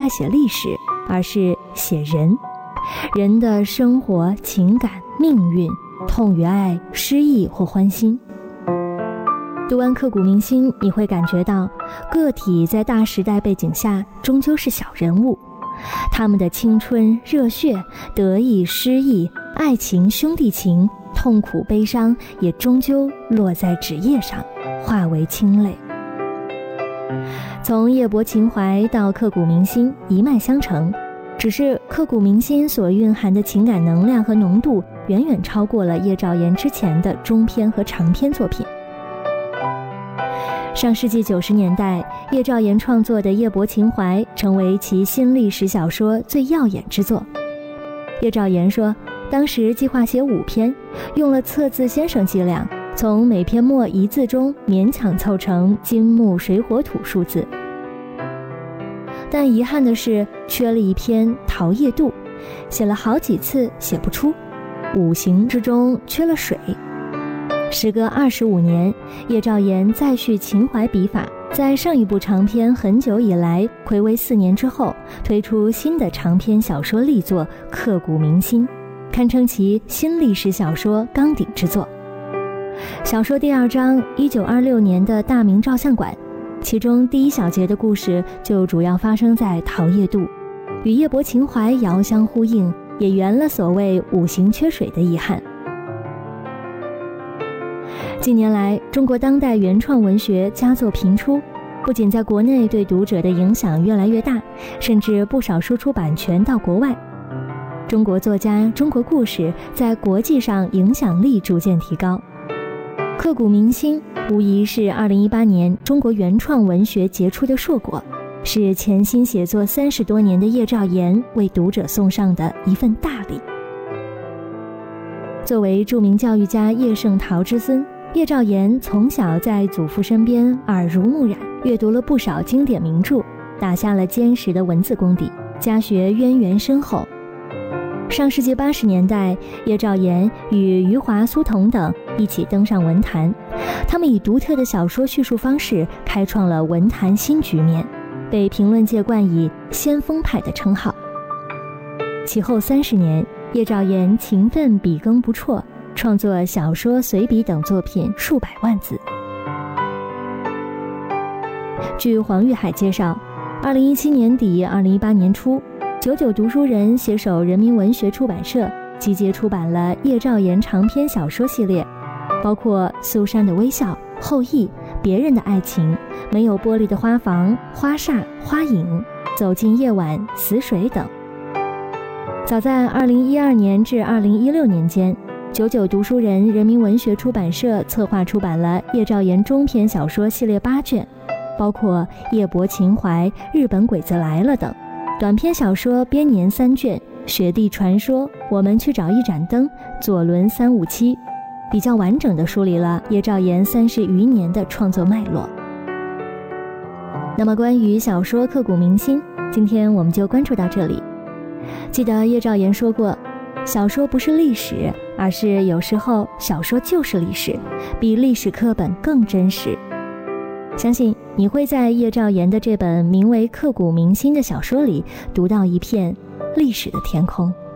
写历史，而是写人，人的生活、情感、命运、痛与爱、失意或欢欣。读完刻骨铭心，你会感觉到个体在大时代背景下终究是小人物，他们的青春、热血、得意、失意、爱情、兄弟情、痛苦、悲伤也终究落在纸页上，化为清泪。从夜泊情怀到刻骨铭心，一脉相承，只是刻骨铭心所蕴含的情感能量和浓度远远超过了叶兆言之前的中篇和长篇作品。上世纪90年代，叶兆言创作的《夜泊情怀》成为其新历史小说最耀眼之作。叶兆言说，当时计划写5篇，用了测字先生伎俩，从每篇末1字中勉强凑成金木水火土数字。但遗憾的是，缺了一篇桃叶渡，写了好几次写不出，5行之中缺了水。时隔25年，叶兆言再续情怀笔法，在上一部长篇很久以来睽违4年之后，推出新的长篇小说力作《刻骨铭心》，堪称其新历史小说纲鼎之作。小说第2章1926年的大明照相馆，其中第1小节的故事就主要发生在桃叶渡，与夜泊情怀遥相呼应，也圆了所谓5行缺水的遗憾。近年来，中国当代原创文学佳作频出，不仅在国内对读者的影响越来越大，甚至不少输出版权到国外。中国作家、中国故事在国际上影响力逐渐提高。刻骨铭心无疑是2018年中国原创文学杰出的硕果，是潜心写作30多年的叶兆言为读者送上的一份大礼。作为著名教育家叶圣陶之孙，叶兆言从小在祖父身边耳濡目染，阅读了不少经典名著，打下了坚实的文字功底，家学渊源深厚。上世纪80年代，叶兆言与余华、苏童等一起登上文坛，他们以独特的小说叙述方式开创了文坛新局面，被评论界冠以先锋派的称号。其后30年，叶兆言勤奋笔耕不辍，创作小说、随笔等作品数百万字。据黄玉海介绍，2017年底、2018年初，99读书人携手人民文学出版社集结出版了叶兆言长篇小说系列，包括《苏珊的微笑》、《后羿》、《别人的爱情》、《没有玻璃的花房》、《花煞》、《花影》、《走进夜晚》、《死水》等。早在2012年至2016年间，99读书人人民文学出版社策划出版了叶兆言中篇小说系列8卷，包括《夜泊情怀》、《日本鬼子来了》等；短篇小说编年3卷，《雪地传说》、《我们去找一盏灯》、《左轮357》，比较完整地梳理了叶兆言30余年的创作脉络。那么关于小说刻骨铭心，今天我们就关注到这里。记得叶兆言说过，小说不是历史，而是有时候小说就是历史，比历史课本更真实。相信你会在叶兆言的这本名为《刻骨铭心》的小说里读到一片历史的天空。